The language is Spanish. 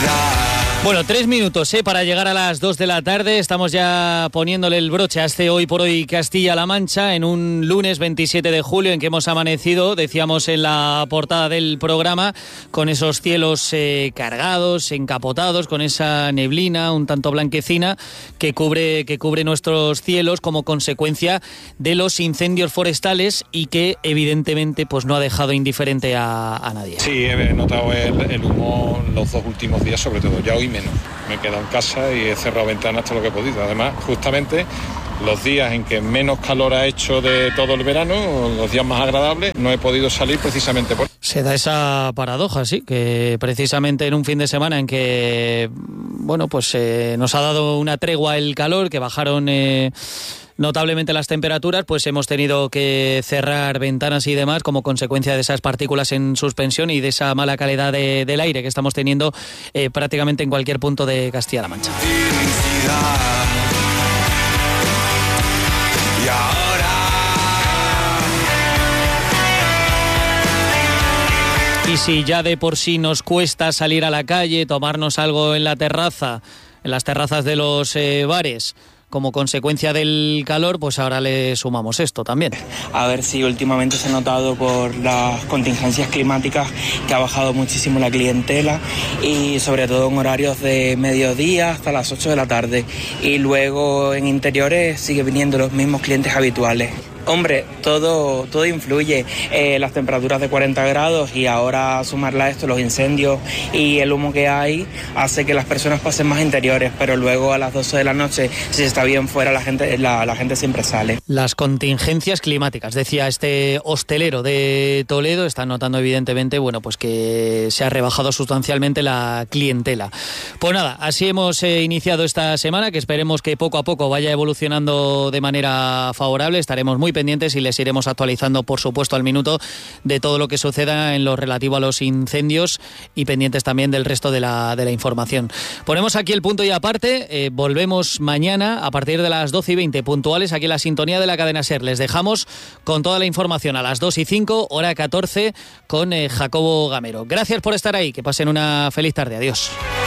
Bueno, 3 minutos para llegar a las 2 de la tarde. Estamos ya poniéndole el broche a este Hoy por Hoy Castilla-La Mancha en un lunes 27 de julio en que hemos amanecido, decíamos en la portada del programa, con esos cielos cargados, encapotados, con esa neblina un tanto blanquecina que cubre nuestros cielos como consecuencia de los incendios forestales y que evidentemente pues no ha dejado indiferente a nadie. Sí, he notado el humo los 2 últimos días, sobre todo. Ya hoy menos. Me he quedado en casa y he cerrado ventanas hasta lo que he podido. Además, justamente los días en que menos calor ha hecho de todo el verano, los días más agradables, no he podido salir precisamente por... Se da esa paradoja, sí, que precisamente en un fin de semana en que, bueno, pues nos ha dado una tregua el calor, que bajaron notablemente las temperaturas, pues hemos tenido que cerrar ventanas y demás como consecuencia de esas partículas en suspensión y de esa mala calidad del aire que estamos teniendo prácticamente en cualquier punto de Castilla-La Mancha. Y si ya de por sí nos cuesta salir a la calle, tomarnos algo en la terraza, en las terrazas de los bares, como consecuencia del calor, pues ahora le sumamos esto también. A ver si últimamente se ha notado por las contingencias climáticas que ha bajado muchísimo la clientela y sobre todo en horarios de mediodía hasta las 8 de la tarde. Y luego en interiores sigue viniendo los mismos clientes habituales. Hombre, todo influye, las temperaturas de 40 grados y ahora sumarle a esto los incendios y el humo que hay hace que las personas pasen más interiores, pero luego a las 12 de la noche, si se está bien fuera, la gente siempre sale. Las contingencias climáticas, decía este hostelero de Toledo, están notando evidentemente, bueno, pues que se ha rebajado sustancialmente la clientela. Pues nada, así hemos iniciado esta semana, que esperemos que poco a poco vaya evolucionando de manera favorable. Estaremos muy pendientes y les iremos actualizando, por supuesto, al minuto de todo lo que suceda en lo relativo a los incendios y pendientes también del resto de la información. Ponemos aquí el punto y aparte, volvemos mañana a partir de las 12:20 puntuales aquí en la sintonía de la cadena SER. Les dejamos con toda la información a las 2:05, hora 14, con Jacobo Gamero. Gracias por estar ahí, que pasen una feliz tarde. Adiós.